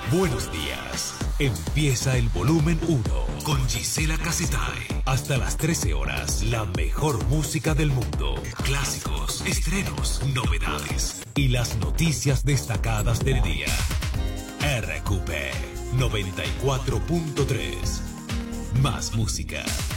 Buenos días. Empieza el volumen 1 con Gisela Casetae. Hasta las 13 horas, la mejor música del mundo. Clásicos, estrenos, novedades y las noticias destacadas del día. RQP 94.3. Más música.